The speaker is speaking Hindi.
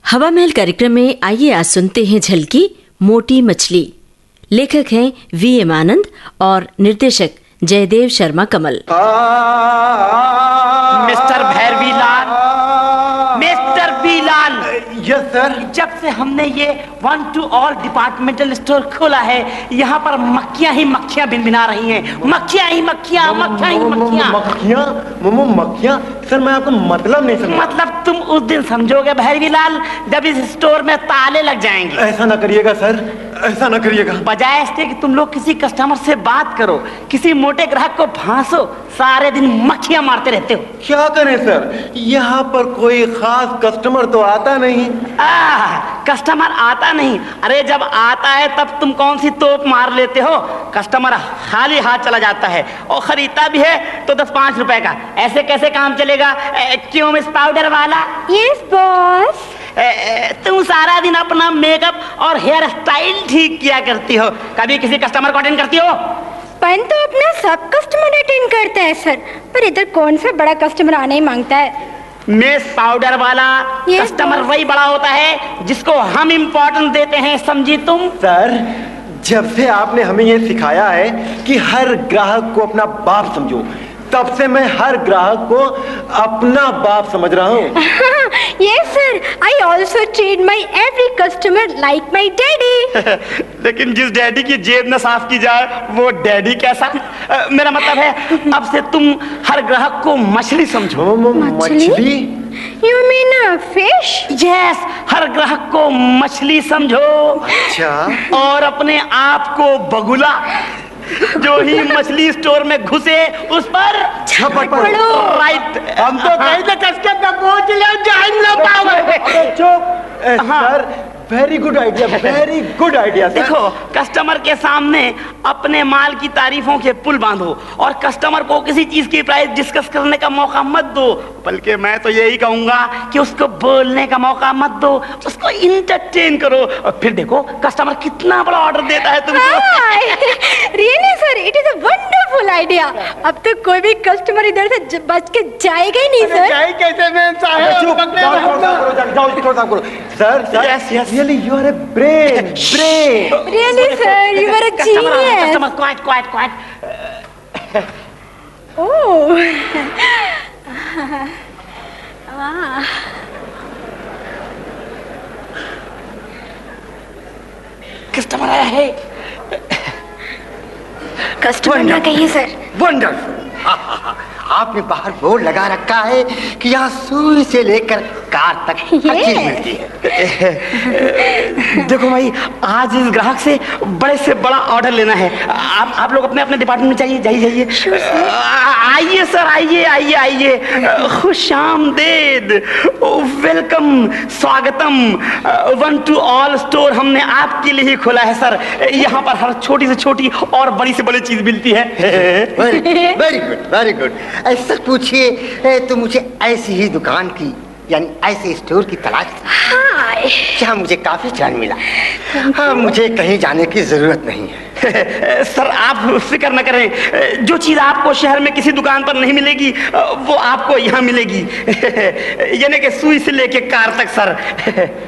हवा महल कार्यक्रम में आइए आज सुनते हैं झलकी मोटी मछली। लेखक हैं वी.एम. आनंद और निर्देशक जयदेव शर्मा कमल। Mister भैरवीलाल, mister बीलाल। Yes sir. जब से हमने ये 1 to all डिपार्टमेंटल स्टोर खोला है, यहाँ पर मक्खियाँ ही मक्खियाँ भिनभिना रही हैं। मक्खियाँ ही मक्खियाँ, मक्खियाँ ही मक्खियाँ। मक्खियाँ मोमो मक्खियाँ। सर मैं आपको मतलब नहीं समझा। मतलब तुम उस दिन समझोगे भैरवीलाल जब इस स्टोर में ताले लग जाएंगे। ऐसा ना करिएगा सर, ऐसा ना करिएगा। बजाय इसके कि तुम लोग किसी कस्टमर से बात करो, किसी मोटे ग्राहक को फांसो, सारे दिन मक्खियाँ मारते रहते हो। क्या करें सर, यहाँ पर कोई खास कस्टमर तो आता नहीं। कस्टमर आता नहीं? अरे जब आता है तब तुम कौन सी तोप मार लेते हो। कस्टमर खाली हाथ चला जाता है और खरीदता भी है तो 10-5 रुपए का। ऐसे कैसे काम चलेगा? क्यों मिस पाउडर वाला? Yes boss. तुम सारा दिन अपना मेकअप और हेयर स्टाइल ठीक किया करती हो, कभी किसी कस्टमर को अटेंड करती हो? पन तो अपना सब कस्टमर अटेंड करता है सर, पर इधर कौन सा बड़ा कस्टमर आने ही मांगता है। मिस पाउडर वाला, कस्टमर वही बड़ा होता है जिसको हम इम्पोर्टेंस देते हैं, समझी तुम? सर जब से आपने हमें ये सिखाया है कि हर ग्राहक को अपना बाप समझो, तब से मैं हर ग्राहक को अपना बाप समझ रहा हूँ। Yes sir, I also treat my every customer like my daddy. लेकिन जिस डैडी की जेब न साफ की जाए वो डैडी कैसा? मेरा मतलब है अब से तुम हर ग्राहक को मछली समझो। मछली? You mean a fish? Yes, हर ग्राहक को मछली समझो। अच्छा। और अपने आप को बगुला। जो ही मछली स्टोर में घुसे उस पर झपट पड़ो। राइट। हम तो कहीं से कसके पहुंच ले जान ना पावे। चुप। Sir very good idea, very good idea. देखो, कस्टमर के सामने अपने माल की तारीफों के पुल बांधो और कस्टमर को किसी चीज की प्राइस डिस्कस करने का मौका मत दो, बल्कि मैं तो यही कहूंगा कि उसको बोलने का मौका मत दो, उसको इंटरटेन करो और फिर देखो कस्टमर कितना बड़ा ऑर्डर देता है तुमको। Really sir, it is a wonderful idea. अब तो कोई भी कस्टमर इधर से बच के जाएगा ही नहीं सर। जाए कैसे? मैं sir really you are a brain. Really sir, you are a genius. Customer, quiet. Oh. Customer आया है। कस्टमर ना कहिए सर। वंडरफुल। आपने बाहर बोर्ड लगा रखा है कि यहाँ सुई से लेकर कार तक हर चीज मिलती है। देखो भाई, आज इस ग्राहक से बड़ा ऑर्डर लेना है। आप लोग अपने अपने डिपार्टमेंट में जाइए। आइए सर, आइए। खुश आमदेद, वेलकम, स्वागतम। 1 to all स्टोर हमने आपके लिए ही खोला है सर। यहाँ पर हर छोटी से छोटी और बड़ी से बड़ी चीज मिलती है। Very good. ऐसा पूछिए तो मुझे ऐसी ही दुकान की, यानी ऐसे स्टोर की तलाश थी जहाँ मुझे काफी चैन मिला। हाँ, मुझे कहीं जाने की जरूरत नहीं है। सर आप फिक्र न करें, जो चीज आपको शहर में किसी दुकान पर नहीं मिलेगी वो आपको यहाँ मिलेगी। यानी कि सुई से लेके कार तक सर।